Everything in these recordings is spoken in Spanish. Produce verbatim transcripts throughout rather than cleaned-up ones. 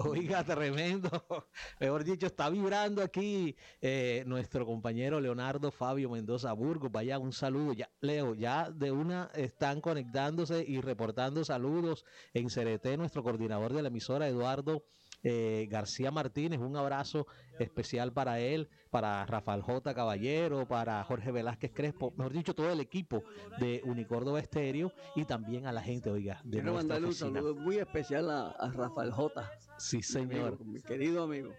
Oiga, tremendo. Mejor dicho, está vibrando aquí eh, nuestro compañero Leonardo Fabio Mendoza Burgos. Vaya, un saludo. Ya, Leo, ya de una están conectándose y reportando saludos en C R T, nuestro coordinador de la emisora, Eduardo eh, García Martínez. Un abrazo especial para él, para Rafael J. Caballero, para Jorge Velázquez Crespo, mejor dicho, todo el equipo de Unicórdoba Estéreo y también a la gente, oiga, de Quiero nuestra mandarle un oficina. saludo muy especial a, a Rafael J. Sí, señor. Mi, amigo, mi querido amigo.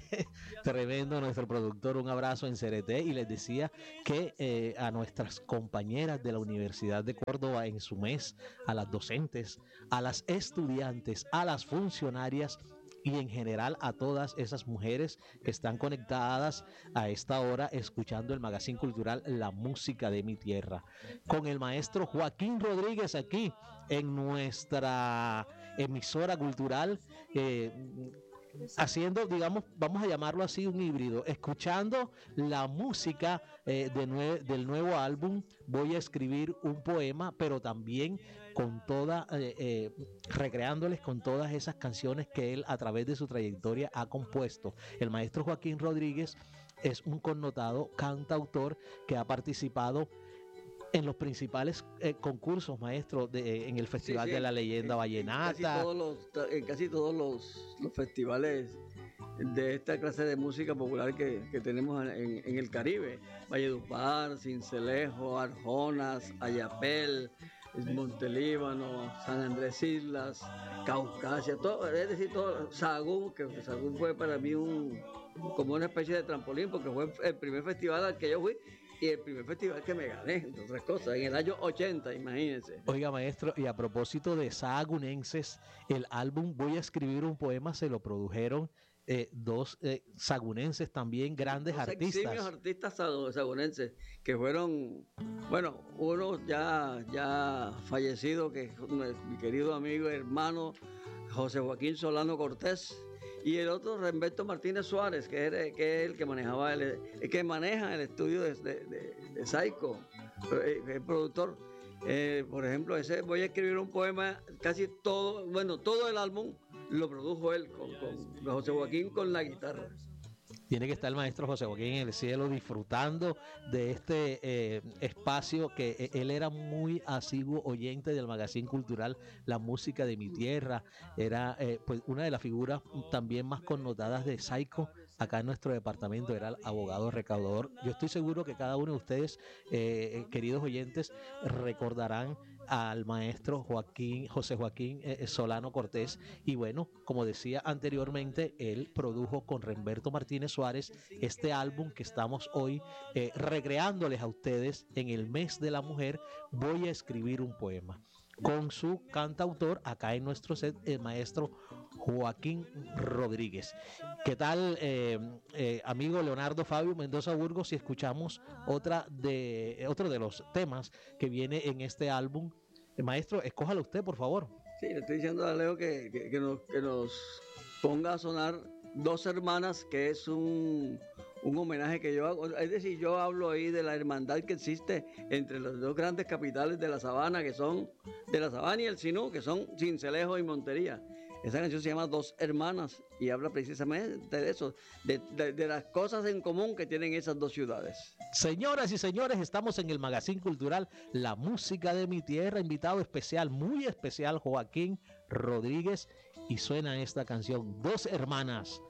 Tremendo, nuestro productor, un abrazo en C R T. Y les decía que eh, a nuestras compañeras de la Universidad de Córdoba en su mes, a las docentes, a las estudiantes, a las funcionarias y en general a todas esas mujeres que están conectadas a esta hora escuchando el Magazine Cultural La Música de mi Tierra, con el maestro Joaquín Rodríguez aquí en nuestra emisora cultural, eh, haciendo, digamos, vamos a llamarlo así, un híbrido, escuchando la música eh, de nue del nuevo álbum Voy a escribir un poema, pero también con toda, eh, eh, recreándoles con todas esas canciones que él a través de su trayectoria ha compuesto. El maestro Joaquín Rodríguez es un connotado cantautor que ha participado en los principales eh, concursos, maestro, de, en el Festival sí, sí, de la Leyenda en, Vallenata. En casi todos, los, en casi todos los, los festivales de esta clase de música popular que, que tenemos en, en el Caribe. Valledupar, Sincelejo, Arjonas, Ayapel, Montelíbano, San Andrés Islas, Caucasia, todo, es decir, todo, Sagún, que Sagún fue para mí un, como una especie de trampolín, porque fue el primer festival al que yo fui y el primer festival que me gané, entre otras cosas, en el año ochenta, imagínense. Oiga, maestro, y a propósito de sagunenses, el álbum Voy a escribir un poema se lo produjeron eh, dos eh, sagunenses también, grandes dos artistas. Eximios artistas sagunenses, que fueron, bueno, uno ya, ya fallecido, que es mi querido amigo, hermano, José Joaquín Solano Cortés, y el otro, Remberto Martínez Suárez, que es, que es el que manejaba el, el que maneja el estudio de, de, de, de Saico, el productor. Eh, por ejemplo, ese Voy a escribir un poema, casi todo, bueno, todo el álbum lo produjo él con, con José Joaquín con la guitarra. Tiene que estar el maestro José Joaquín en el cielo disfrutando de este eh, espacio, que eh, él era muy asiduo oyente del Magazine Cultural La Música de mi Tierra. Era eh, pues una de las figuras también más connotadas de Saico acá en nuestro departamento, era el abogado recaudador. Yo estoy seguro que cada uno de ustedes, eh, queridos oyentes, recordarán al maestro Joaquín, José Joaquín eh, Solano Cortés. Y bueno, como decía anteriormente, él produjo con Remberto Martínez Suárez este álbum que estamos hoy eh, recreándoles a ustedes en el mes de la mujer. Voy a escribir un poema, con su cantautor acá en nuestro set, el maestro Joaquín Rodríguez. ¿Qué tal, eh, eh, amigo Leonardo Fabio Mendoza Burgos, si escuchamos otra de, otro de los temas que viene en este álbum? Eh, maestro, escójalo usted, por favor. Sí, le estoy diciendo a Leo que, que, que, nos, que nos ponga a sonar Dos Hermanas, que es un, un homenaje que yo hago. Es decir, yo hablo ahí de la hermandad que existe entre las dos grandes capitales de la sabana, que son de la sabana y el Sinú, que son Sincelejo y Montería. Esa canción se llama Dos Hermanas y habla precisamente de eso, de, de, de las cosas en común que tienen esas dos ciudades. Señoras y señores, estamos en el Magazine Cultural La Música de mi Tierra, invitado especial, muy especial, Joaquín Rodríguez, y suena esta canción, Dos Hermanas,